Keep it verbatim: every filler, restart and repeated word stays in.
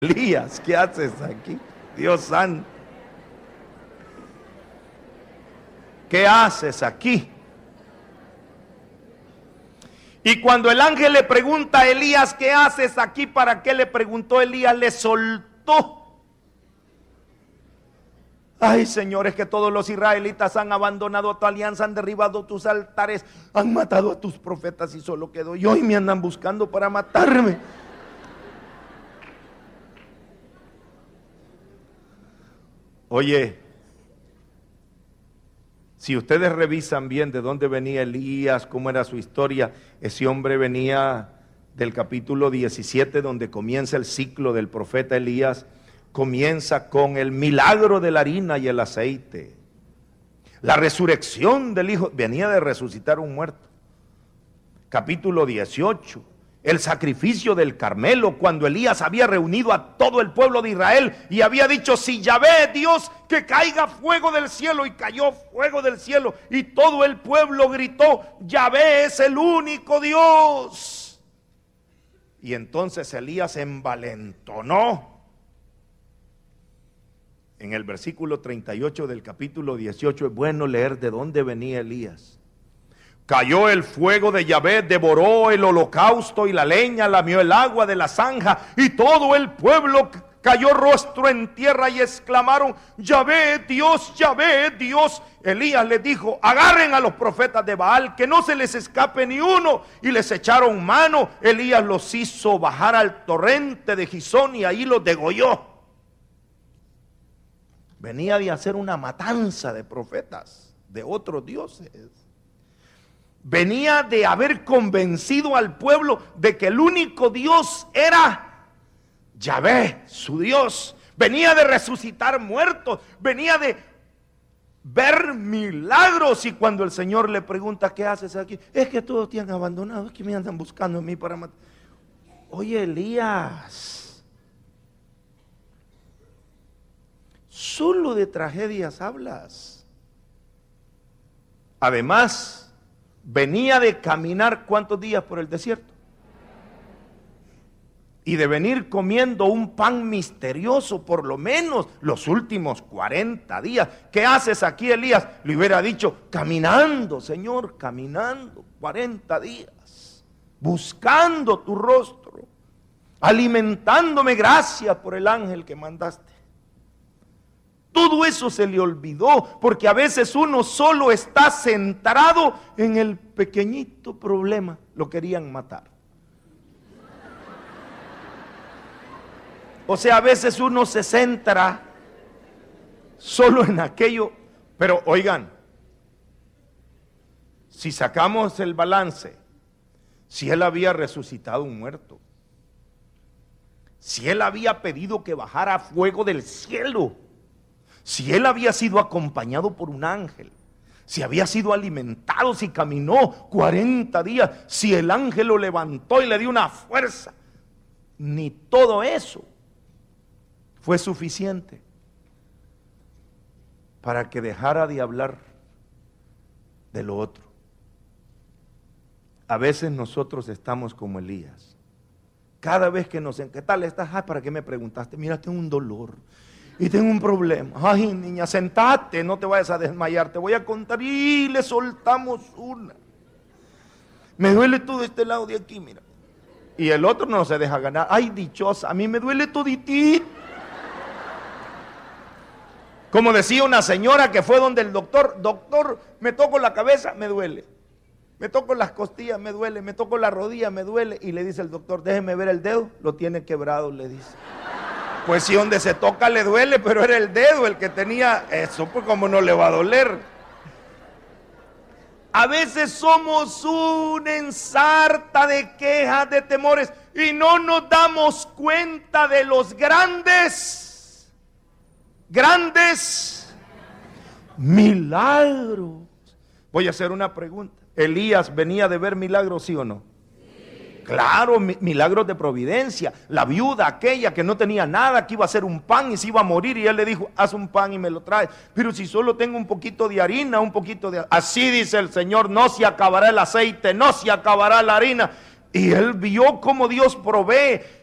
Elías, ¿qué haces aquí? Dios santo. ¿Qué haces aquí? Y cuando el ángel le pregunta a Elías, ¿qué haces aquí? ¿Para qué le preguntó Elías? Le soltó. Ay, Señor, es que todos los israelitas han abandonado tu alianza, han derribado tus altares, han matado a tus profetas y solo quedo yo y me andan buscando para matarme. Oye, si ustedes revisan bien de dónde venía Elías, cómo era su historia, ese hombre venía del capítulo diecisiete, donde comienza el ciclo del profeta Elías. Comienza con el milagro de la harina y el aceite. La resurrección del hijo, venía de resucitar un muerto. Capítulo dieciocho. El sacrificio del Carmelo, cuando Elías había reunido a todo el pueblo de Israel y había dicho: si Yahvé Dios, que caiga fuego del cielo, y cayó fuego del cielo y todo el pueblo gritó: Yahvé es el único Dios. Y entonces Elías se envalentonó. En el versículo treinta y ocho del capítulo dieciocho es bueno leer de dónde venía Elías. Cayó el fuego de Yahvé, devoró el holocausto y la leña, lamió el agua de la zanja, y todo el pueblo cayó rostro en tierra y exclamaron: Yahvé Dios, Yahvé Dios. Elías les dijo: agarren a los profetas de Baal, que no se les escape ni uno. Y les echaron mano. Elías los hizo bajar al torrente de Gisón y ahí los degolló. Venía de hacer una matanza de profetas de otros dioses. Venía de haber convencido al pueblo de que el único Dios era Yahvé, su Dios. Venía de resucitar muertos, venía de ver milagros. Y cuando el Señor le pregunta: ¿qué haces aquí? Es que todos te han abandonado, es que me andan buscando a mí para matar. Oye, Elías, solo de tragedias hablas. Además, venía de caminar ¿cuántos días por el desierto? Y de venir comiendo un pan misterioso por lo menos los últimos cuarenta días. ¿Qué haces aquí, Elías? Le hubiera dicho: caminando, Señor, caminando cuarenta días, buscando tu rostro, alimentándome, gracias por el ángel que mandaste. Todo eso se le olvidó, porque a veces uno solo está centrado en el pequeñito problema. Lo querían matar. O sea, a veces uno se centra solo en aquello. Pero oigan, si sacamos el balance, si él había resucitado un muerto, si él había pedido que bajara fuego del cielo, si él había sido acompañado por un ángel, si había sido alimentado, si caminó cuarenta días, si el ángel lo levantó y le dio una fuerza, ni todo eso fue suficiente para que dejara de hablar de lo otro. A veces nosotros estamos como Elías. Cada vez que nos... ¿Qué tal estás? Ah, ¿para qué me preguntaste? Mira, tengo un dolor y tengo un problema. Ay, niña, sentate, no te vayas a desmayar, te voy a contar. Y le soltamos una. Me duele todo este lado de aquí, mira. Y el otro no se deja ganar. Ay, dichosa, a mí me duele toditito. Como decía una señora que fue donde el doctor: doctor, me toco la cabeza, me duele. Me toco las costillas, me duele. Me toco la rodilla, me duele. Y le dice el doctor: déjeme ver el dedo, lo tiene quebrado, le dice. Pues si donde se toca le duele, pero era el dedo el que tenía eso, pues como no le va a doler. A veces somos una ensarta de quejas, de temores, y no nos damos cuenta de los grandes, grandes milagros. Voy a hacer una pregunta. ¿Elías venía de ver milagros, sí o no? Claro, milagros de providencia. La viuda aquella que no tenía nada, que iba a hacer un pan y se iba a morir, y él le dijo: haz un pan y me lo trae. Pero si solo tengo un poquito de harina, un poquito de... Así dice el Señor: no se acabará el aceite, no se acabará la harina. Y él vio cómo Dios provee.